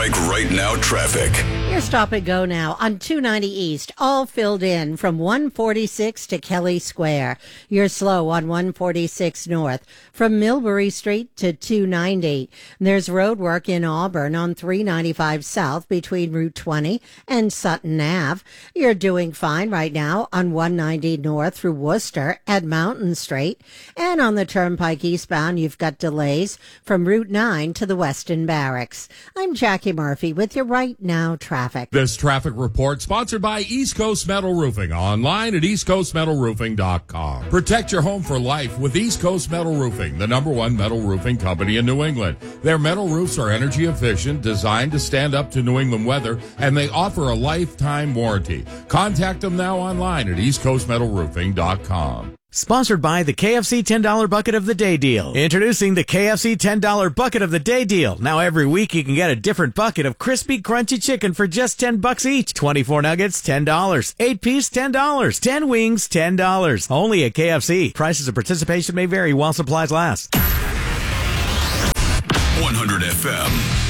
Trike Right Now traffic. Your stop and go now on 290 East, all filled in from 146 to Kelly Square. You're slow on 146 North from Millbury Street to 290. There's road work in Auburn on 395 South between Route 20 and Sutton Ave. You're doing fine right now on 190 North through Worcester at Mountain Street. And on the Turnpike eastbound, you've got delays from Route 9 to the Weston Barracks. I'm Jackie Murphy with your Right Now traffic. This traffic report sponsored by East Coast Metal Roofing, online at eastcoastmetalroofing.com. Protect your home for life with East Coast Metal Roofing, the #1 metal roofing company in New England. Their metal roofs are energy efficient, designed to stand up to New England weather, and they offer a lifetime warranty. Contact them now online at eastcoastmetalroofing.com. Sponsored by the KFC $10 Bucket of the Day Deal. Introducing the KFC $10 Bucket of the Day Deal. Now every week you can get a different bucket of crispy, crunchy chicken for just $10 each. 24 nuggets, $10. 8-piece, $10. 10 wings, $10. Only at KFC. Prices of participation may vary while supplies last. 100 FM.